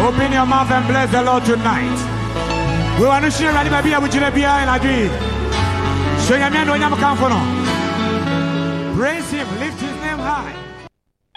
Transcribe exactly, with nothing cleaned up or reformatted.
Open your mouth and bless the Lord tonight. We want to share the Bible with you and I dream. Show your man when you come for no. Praise him, lift his name high.